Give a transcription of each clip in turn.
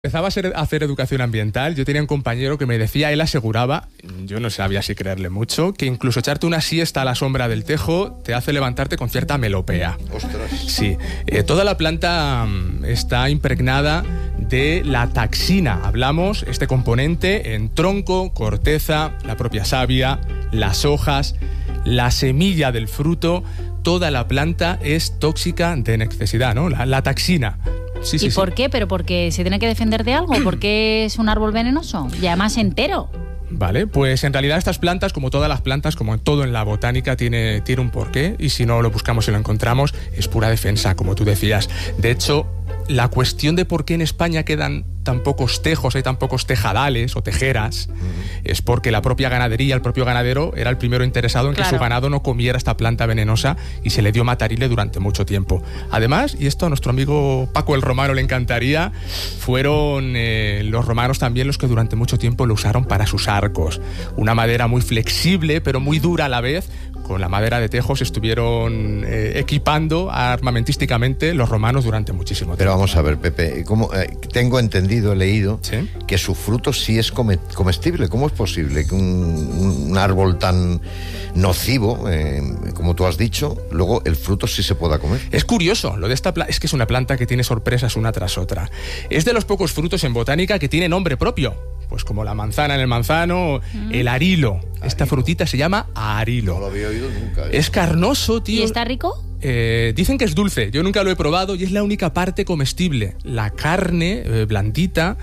Empezaba a hacer educación ambiental. Yo tenía un compañero que me decía, él aseguraba, yo no sabía si creerle mucho, que incluso echarte una siesta a la sombra del tejo te hace levantarte con cierta melopea. ¡Ostras! Sí, toda la planta está impregnada de la taxina. Hablamos, este componente en tronco, corteza, la propia savia, las hojas, la semilla del fruto. Toda la planta es tóxica de necesidad, ¿no? La taxina. Sí, ¿Y por qué? ¿Pero porque se tiene que defender de algo? ¿Por qué es un árbol venenoso? Y además entero. Vale, pues en realidad estas plantas, como todas las plantas, como todo en la botánica, tiene un porqué, y si no lo buscamos y lo encontramos, es pura defensa, como tú decías. De hecho, la cuestión de por qué en España quedan tan pocos tejos, hay tan pocos tejadales o tejeras, es porque la propia ganadería, el propio ganadero, era el primero interesado en que su ganado no comiera esta planta venenosa y se le dio matarile durante mucho tiempo. Además, y esto a nuestro amigo Paco el Romano le encantaría, fueron los romanos también los que durante mucho tiempo lo usaron para sus arcos. Una madera muy flexible, pero muy dura a la vez. Con la madera de tejos estuvieron equipando armamentísticamente los romanos durante muchísimo tiempo. Pero vamos a ver, Pepe, tengo entendido, he leído, ¿sí?, que su fruto sí es comestible. ¿Cómo es posible que un árbol tan nocivo, como tú has dicho, luego el fruto sí se pueda comer? Es curioso, lo de esta planta es que es una planta que tiene sorpresas una tras otra. Es de los pocos frutos en botánica que tiene nombre propio. Pues como la manzana en el manzano, el arilo. Esta frutita se llama arilo. No lo había oído nunca. Es carnoso, tío. ¿Y está rico? Dicen que es dulce. Yo nunca lo he probado y es la única parte comestible. La carne, blandita,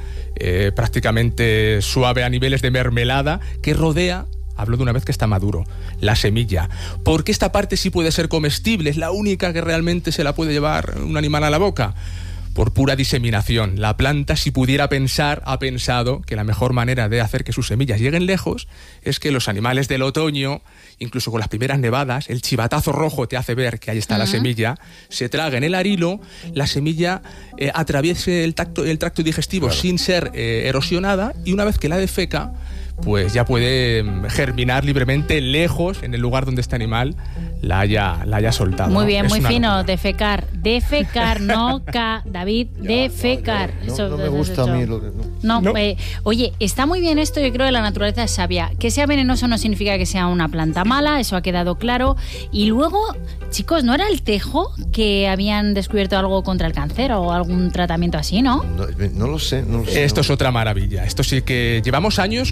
prácticamente suave a niveles de mermelada, que rodea, hablo de una vez que está maduro, la semilla. Porque esta parte sí puede ser comestible, es la única que realmente se la puede llevar un animal a la boca. Por pura diseminación. La planta, si pudiera pensar, ha pensado que la mejor manera de hacer que sus semillas lleguen lejos es que los animales del otoño, incluso con las primeras nevadas, el chivatazo rojo te hace ver que ahí está la semilla, se traguen el arilo, la semilla atraviese el tracto digestivo sin ser erosionada, y una vez que la defeca, pues ya puede germinar libremente lejos en el lugar donde este animal la haya soltado. Muy bien, ¿no? muy fino. Locura. Defecar, no David, defecar. No me gusta a mí lo que... No. No. Oye, está muy bien esto, yo creo, de la naturaleza es sabia. Que sea venenoso no significa que sea una planta mala, eso ha quedado claro. Y luego, chicos, ¿no era el tejo que habían descubierto algo contra el cáncer o algún tratamiento así, no? No lo sé. Esto es otra maravilla. Esto sí que llevamos años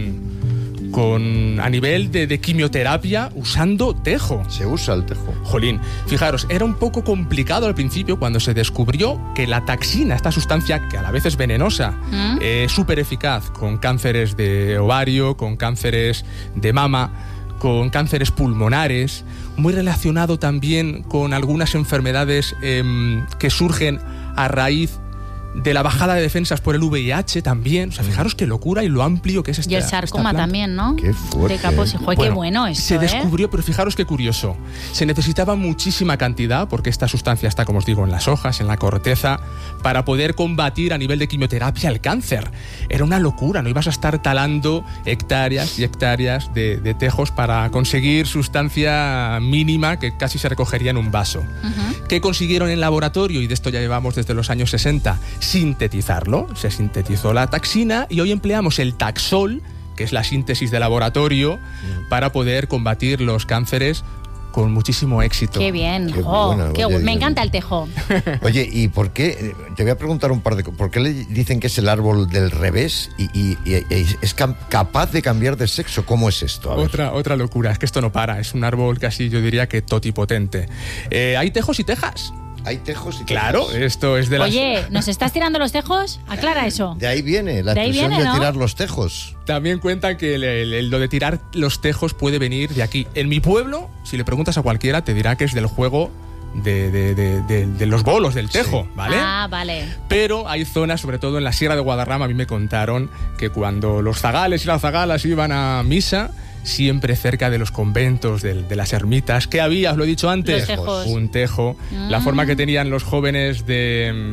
a nivel de quimioterapia usando tejo. Se usa el tejo. Jolín, fijaros, era un poco complicado al principio cuando se descubrió que la taxina, esta sustancia que a la vez es venenosa, es súper eficaz con cánceres de ovario, con cánceres de mama, con cánceres pulmonares, muy relacionado también con algunas enfermedades que surgen a raíz de la bajada de defensas por el VIH también. O sea, fijaros qué locura y lo amplio que es esta. Y el sarcoma también, ¿no? Qué fuerte. De Kaposi. Joder, qué bueno esto, se descubrió, pero fijaros qué curioso. Se necesitaba muchísima cantidad, porque esta sustancia está, como os digo, en las hojas, en la corteza, para poder combatir a nivel de quimioterapia el cáncer. Era una locura, no ibas a estar talando hectáreas y hectáreas de tejos para conseguir sustancia mínima que casi se recogería en un vaso. ¿Qué consiguieron en laboratorio? Y de esto ya llevamos desde los años 60. Sintetizarlo, se sintetizó la taxina y hoy empleamos el Taxol, que es la síntesis de laboratorio, para poder combatir los cánceres con muchísimo éxito. Qué bien, me encanta el tejo. Oye, ¿y por qué? Te voy a preguntar un par de cosas. ¿Por qué le dicen que es el árbol del revés y es capaz de cambiar de sexo? ¿Cómo es esto? Otra locura, es que esto no para, es un árbol casi, yo diría que totipotente. Hay tejos y tejas. Hay tejos y tejas. Claro, esto es de las... Oye, ¿nos estás tirando los tejos? Aclara eso. De ahí viene la expresión de tirar los tejos. También cuentan que lo de tirar los tejos puede venir de aquí. En mi pueblo, si le preguntas a cualquiera, te dirá que es del juego de los bolos, del tejo, ¿vale? Ah, vale. Pero hay zonas, sobre todo en la Sierra de Guadarrama, a mí me contaron que cuando los zagales y las zagalas iban a misa, siempre cerca de los conventos, de las ermitas. ¿Qué había? Os lo he dicho antes. Los tejos. Un tejo. La forma que tenían los jóvenes de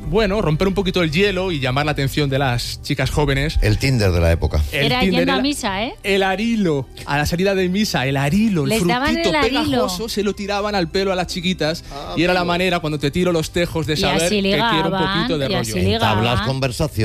bueno, romper un poquito el hielo y llamar la atención de las chicas jóvenes. El Tinder de la época. Era yendo a misa, ¿eh? El arilo, a la salida de misa, el arilo, el Les daban frutito el arilo. pegajoso, se lo tiraban al pelo a las chiquitas y era la manera, cuando te tiro los tejos, de Y saber así que quiero un ligaban, poquito de y rollo. así ligaban. Entablas conversación.